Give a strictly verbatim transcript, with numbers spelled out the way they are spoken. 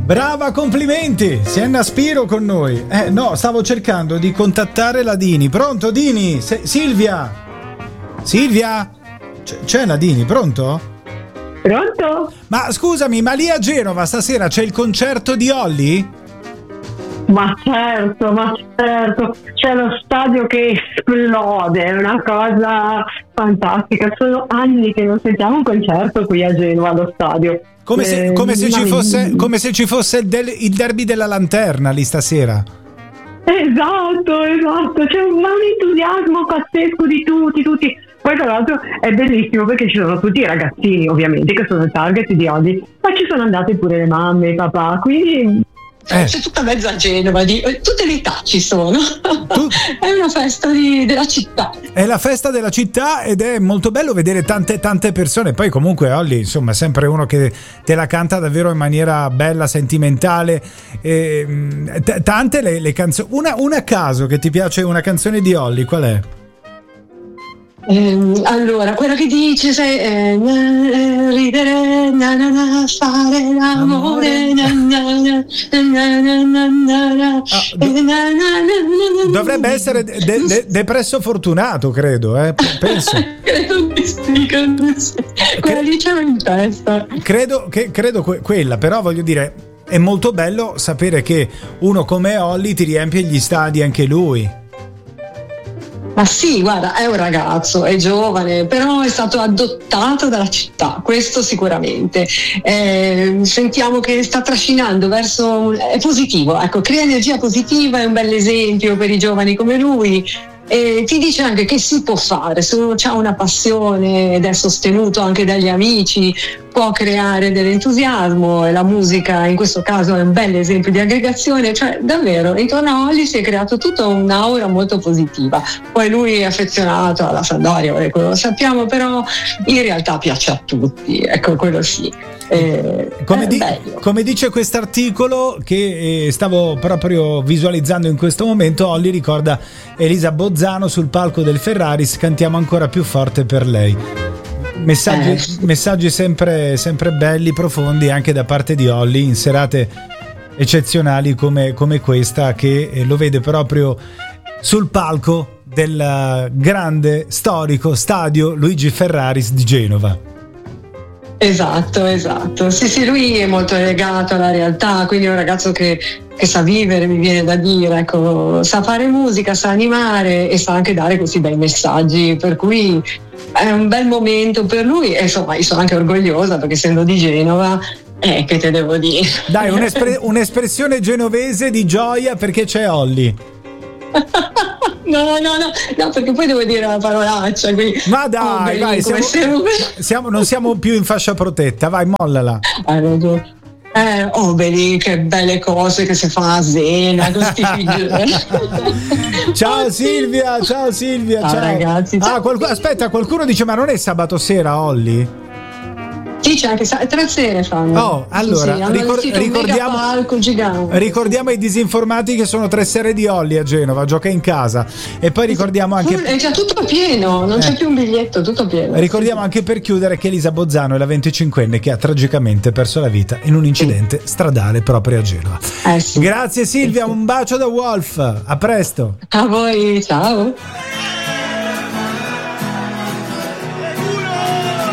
Brava, complimenti. Sienna Spiro con noi. Eh no, stavo cercando di contattare la Dini. Pronto Dini? Se- Silvia? Silvia? C- c'è la Dini, pronto? Pronto? Ma scusami, ma lì a Genova stasera c'è il concerto di Olly? Ma certo, ma certo, c'è lo stadio che esplode, è una cosa fantastica. Sono anni che non sentiamo un concerto qui a Genova allo stadio. Come se, Eh, come se ma- ci fosse, come se ci fosse il, del- il derby della lanterna lì stasera. Esatto, esatto, c'è un, un entusiasmo pazzesco di tutti, tutti. Poi tra l'altro è bellissimo perché ci sono tutti i ragazzini ovviamente che sono il target di oggi, ma ci sono andate pure le mamme, i papà, quindi... Eh. C'è tutta mezza Genova, di, tutte le età ci sono. Tu- È una festa di, della città. È la festa della città ed è molto bello vedere tante tante persone. Poi comunque Olly, insomma, è sempre uno che te la canta davvero in maniera bella, sentimentale. E, t- tante le, le canzoni. Una, una a caso che ti piace una canzone di Olly, qual è? Ehm, allora, quella che dice sai, eh, na- ridere, na, na, na, fare l'amore, na, na, na, na, na, na, na, na, Ah, eh, na, na, na, na, na. Dovrebbe essere de- de- Depresso Fortunato, credo, eh? P- penso. Credo di sì, credo di sì. Quella lì c'era in testa. Credo che credo que- quella, però voglio dire, è molto bello sapere che uno come Olly ti riempie gli stadi anche lui. Ma sì, guarda, è un ragazzo, è giovane, però è stato adottato dalla città, questo sicuramente. Eh, sentiamo che sta trascinando verso... è positivo, ecco, crea energia positiva, è un bel esempio per i giovani come lui. E ti dice anche che si può fare, se uno ha una passione ed è sostenuto anche dagli amici, può creare dell'entusiasmo, e la musica in questo caso è un bel esempio di aggregazione, cioè davvero intorno a Olly si è creato tutta un'aura molto positiva. Poi lui è affezionato alla Sampdoria, ecco, lo sappiamo, però in realtà piace a tutti, ecco, quello sì. Eh, Come, è di- bello. come dice quest'articolo che eh, stavo proprio visualizzando in questo momento, Olly ricorda Elisa Bozzano sul palco del Ferraris, cantiamo ancora più forte per lei. Messaggi, Eh. messaggi sempre, sempre belli, profondi anche da parte di Olly in serate eccezionali come, come questa, che eh, lo vede proprio sul palco del grande storico stadio Luigi Ferraris di Genova. Esatto, esatto. Sì, sì, lui è molto legato alla realtà, quindi è un ragazzo che, che sa vivere, mi viene da dire, ecco, sa fare musica, sa animare e sa anche dare questi bei messaggi, per cui è un bel momento per lui e insomma io sono anche orgogliosa perché essendo di Genova, eh, che te devo dire. Dai, un'espre- un'espressione genovese di gioia perché c'è Olly. No, no, no, no, perché poi devo dire la parolaccia. Quindi, Ma dai, oh, vai, come siamo, sempre. siamo- non siamo più in fascia protetta, vai, mollala. Hai ragione. Eh, Obeli, che belle cose che si fa a Zena, questi figli. Ciao Silvia, ciao Silvia, Ciao, ciao. ragazzi, ciao. Ah, qualcu- aspetta, qualcuno dice ma non è sabato sera, Olly? Sì, c'è anche sa- tre sere fanno. Oh, allora, sì, sì, hanno ricor- allestito un ricordiamo- mega palco gigante. Ricordiamo ai disinformati che sono tre sere di Olly a Genova, gioca in casa. E poi ricordiamo anche... È già tutto pieno, non Eh. c'è più un biglietto, tutto pieno. Ricordiamo anche per chiudere che Elisa Bozzano è la venticinquenne che ha tragicamente perso la vita in un incidente stradale proprio a Genova. Eh sì. Grazie Silvia, un bacio da Wolf, a presto. A voi, ciao.